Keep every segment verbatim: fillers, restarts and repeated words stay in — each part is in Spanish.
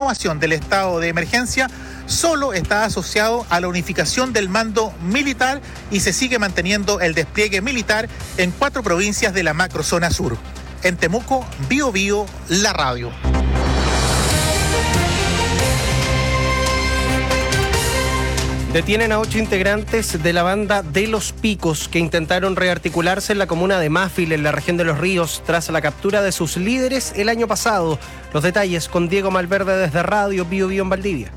renovación del estado de emergencia solo está asociado a la unificación del mando militar y se sigue manteniendo el despliegue militar en cuatro provincias de la macrozona sur. En Temuco, Bío Bío, la radio. Detienen a ocho integrantes de la banda de Los Picos que intentaron rearticularse en la comuna de Mafil, en la región de Los Ríos, tras la captura de sus líderes el año pasado. Los detalles con Diego Malverde desde Radio Bío Bío en Valdivia.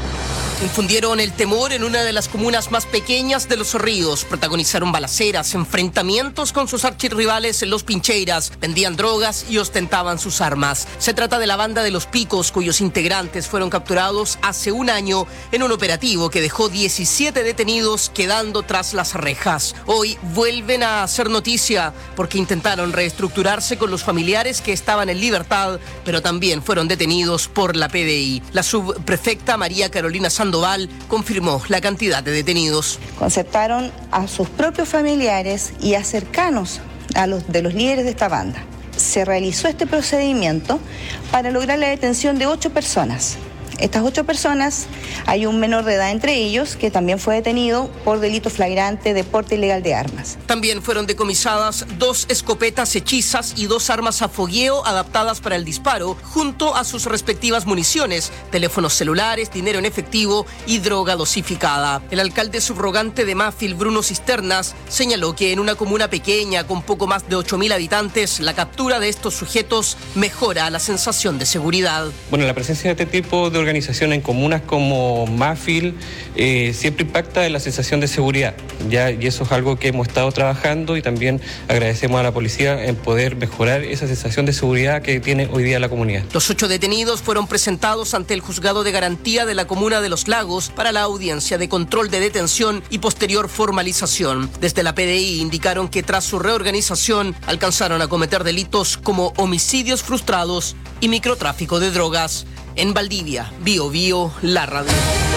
Infundieron el temor en una de las comunas más pequeñas de Los Ríos. Protagonizaron balaceras, enfrentamientos con sus archirrivales, los Pincheiras. Vendían drogas y ostentaban sus armas. Se trata de la banda de Los Picos, cuyos integrantes fueron capturados hace un año en un operativo que dejó diecisiete detenidos quedando tras las rejas. Hoy vuelven a hacer noticia porque intentaron reestructurarse con los familiares que estaban en libertad, pero también fueron detenidos por la P D I. La subprefecta María Carolina Sandoval confirmó la cantidad de detenidos. Concertaron a sus propios familiares y a cercanos a los de los líderes de esta banda. Se realizó este procedimiento para lograr la detención de ocho personas. Estas ocho personas, hay un menor de edad entre ellos que también fue detenido por delito flagrante de porte ilegal de armas. También fueron decomisadas dos escopetas hechizas y dos armas a fogueo adaptadas para el disparo, junto a sus respectivas municiones, teléfonos celulares, dinero en efectivo y droga dosificada. El alcalde subrogante de Mafil, Bruno Cisternas, señaló que en una comuna pequeña con poco más de ocho mil habitantes, la captura de estos sujetos mejora la sensación de seguridad. Bueno, la presencia de este tipo de organización en comunas como Mafil eh, siempre impacta en la sensación de seguridad, ya, y eso es algo que hemos estado trabajando y también agradecemos a la policía en poder mejorar esa sensación de seguridad que tiene hoy día la comunidad. Los ocho detenidos fueron presentados ante el juzgado de garantía de la comuna de Los Lagos para la audiencia de control de detención y posterior formalización. Desde la P D I indicaron que tras su reorganización alcanzaron a cometer delitos como homicidios frustrados y microtráfico de drogas. En Valdivia, Bío Bío, la radio.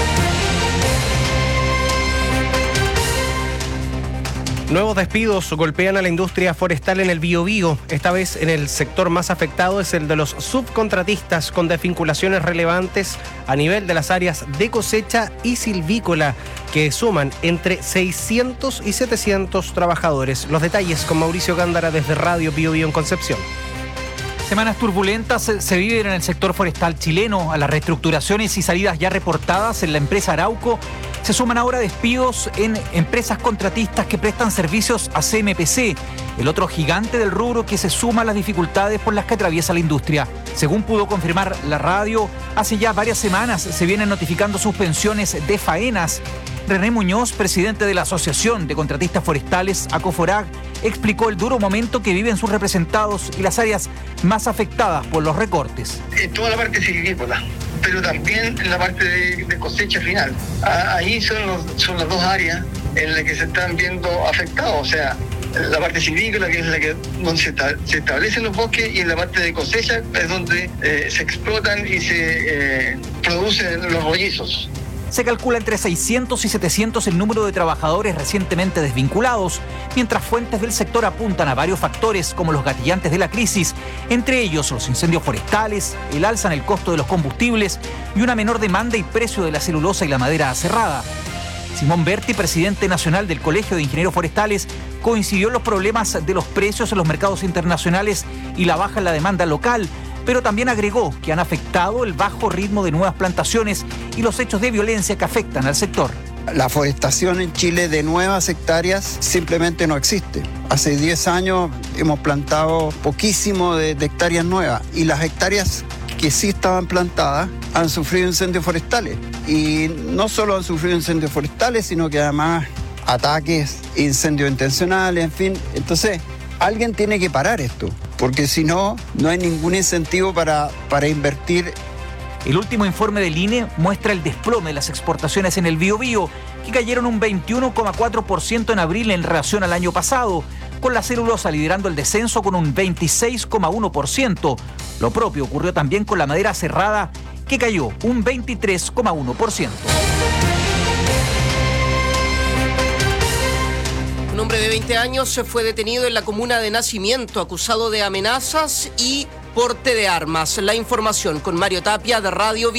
Nuevos despidos golpean a la industria forestal en el Bío Bío. Esta vez en el sector más afectado es el de los subcontratistas con desvinculaciones relevantes a nivel de las áreas de cosecha y silvícola, que suman entre seiscientos y setecientos trabajadores. Los detalles con Mauricio Gándara desde Radio Bío Bío en Concepción. Semanas turbulentas se viven en el sector forestal chileno. A las reestructuraciones y salidas ya reportadas en la empresa Arauco se suman ahora despidos en empresas contratistas que prestan servicios a C M P C, el otro gigante del rubro que se suma a las dificultades por las que atraviesa la industria. Según pudo confirmar la radio, hace ya varias semanas se vienen notificando suspensiones de faenas. René Muñoz, presidente de la Asociación de Contratistas Forestales, ACOFORAG, explicó el duro momento que viven sus representados y las áreas más afectadas por los recortes. En toda la parte silvícola, pero también en la parte de, de cosecha final. Ahí son, los, son las dos áreas en las que se están viendo afectados, o sea, la parte silvícola, que es la que donde se, ta, se establecen los bosques, y en la parte de cosecha es donde eh, se explotan y se eh, producen los rollizos. Se calcula entre seiscientos y setecientos el número de trabajadores recientemente desvinculados, mientras fuentes del sector apuntan a varios factores como los gatillantes de la crisis, entre ellos los incendios forestales, el alza en el costo de los combustibles y una menor demanda y precio de la celulosa y la madera aserrada. Simón Berti, presidente nacional del Colegio de Ingenieros Forestales, coincidió en los problemas de los precios en los mercados internacionales y la baja en la demanda local, pero también agregó que han afectado el bajo ritmo de nuevas plantaciones y los hechos de violencia que afectan al sector. La forestación en Chile de nuevas hectáreas simplemente no existe. Hace diez años hemos plantado poquísimo de, de hectáreas nuevas, y las hectáreas que sí estaban plantadas han sufrido incendios forestales. Y no solo han sufrido incendios forestales, sino que además ataques, incendios intencionales, en fin. Entonces, alguien tiene que parar esto, porque si no, no hay ningún incentivo para, para invertir. El último informe del I N E muestra el desplome de las exportaciones en el Bío Bío, que cayeron un veintiuno coma cuatro por ciento en abril en relación al año pasado, con la celulosa liderando el descenso con un veintiséis coma uno por ciento. Lo propio ocurrió también con la madera cerrada, que cayó un veintitrés coma uno por ciento. Un hombre de veinte años se fue detenido en la comuna de Nacimiento, acusado de amenazas y porte de armas. La información con Mario Tapia de Radio